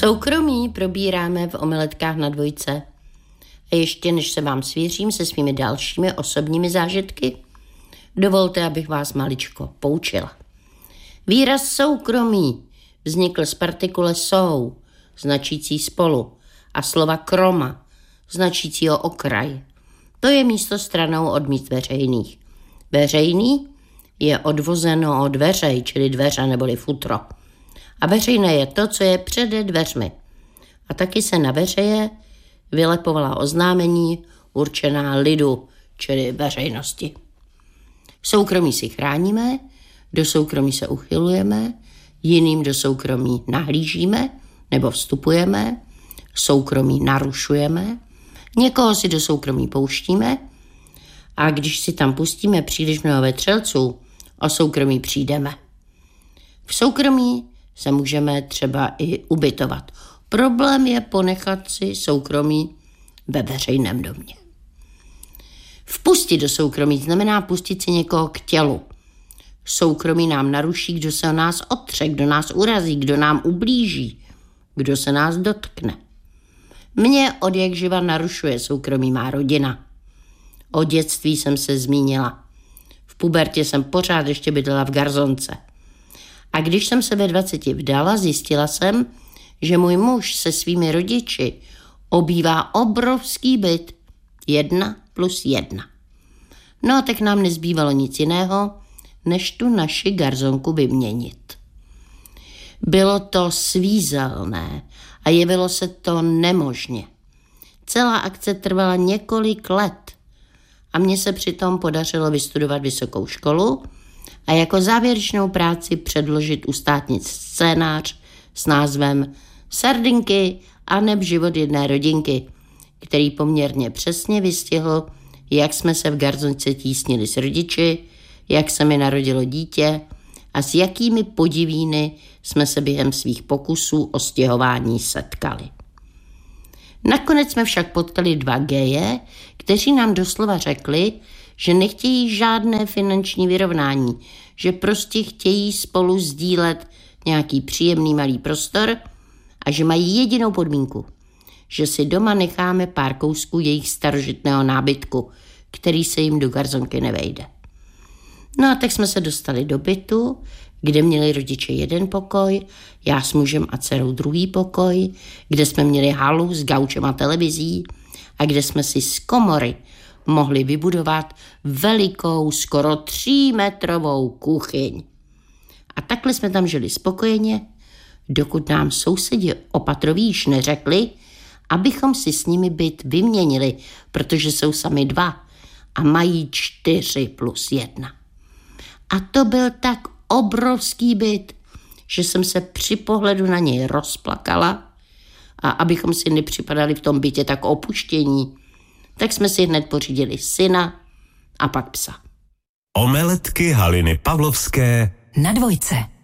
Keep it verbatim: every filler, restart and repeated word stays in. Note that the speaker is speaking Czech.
Soukromí probíráme v Omeletkách na dvojce. A ještě než se vám svěřím se svými dalšími osobními zážitky, dovolte, abych vás maličko poučila. Výraz soukromí vznikl z partikule sou, značící spolu, a slova kroma, značícího okraj. To je místo stranou od míst veřejných. Veřejný je odvozeno od dveřej, čili dveře neboli futro. A veřejné je to, co je před dveřmi. A taky se na veřeje vylepovala oznámení určená lidu, čili veřejnosti. Soukromí si chráníme, do soukromí se uchylujeme, jiným do soukromí nahlížíme nebo vstupujeme, soukromí narušujeme, někoho si do soukromí pouštíme a když si tam pustíme příliš mnoho vetřelců, o soukromí přijdeme. V soukromí se můžeme třeba i ubytovat. Problém je ponechat si soukromí ve veřejném domě. Vpustit do soukromí znamená pustit si někoho k tělu. Soukromí nám naruší, kdo se o nás otře, kdo nás urazí, kdo nám ublíží, kdo se nás dotkne. Mě od jak živa narušuje soukromí má rodina. O dětství jsem se zmínila. V pubertě jsem pořád ještě bydlela v garzonce. A když jsem se ve dvaceti vdala, zjistila jsem, že můj muž se svými rodiči obývá obrovský byt, jedna plus jedna. No, tak nám nezbývalo nic jiného, než tu naši garzonku vyměnit. Bylo to svízelné a jevilo se to nemožně. Celá akce trvala několik let a mně se přitom podařilo vystudovat vysokou školu a jako závěrečnou práci předložit ustátnit scénář s názvem Sardinky a neb život jedné rodinky, který poměrně přesně vystihl, jak jsme se v garzonce tísnili s rodiči, jak se mi narodilo dítě a s jakými podivíny jsme se během svých pokusů o stěhování setkali. Nakonec jsme však potkali dva geje, kteří nám doslova řekli, že nechtějí žádné finanční vyrovnání, že prostě chtějí spolu sdílet nějaký příjemný malý prostor a že mají jedinou podmínku, že si doma necháme pár kousků jejich starožitného nábytku, který se jim do garzonky nevejde. No a tak jsme se dostali do bytu, kde měli rodiče jeden pokoj, já s mužem a dcerou druhý pokoj, kde jsme měli halu s gaučem a televizí a kde jsme si z komory mohli vybudovat velikou, skoro třímetrovou kuchyň. A takhle jsme tam žili spokojeně, dokud nám sousedi opatrovýš neřekli, abychom si s nimi byt vyměnili, protože jsou sami dva a mají čtyři plus jedna. A to byl tak obrovský byt, že jsem se při pohledu na něj rozplakala a abychom si nepřipadali v tom bytě tak opuštění, tak jsme si hned pořídili syna a pak psa. Omeletky Haliny Pavlovské na dvojce.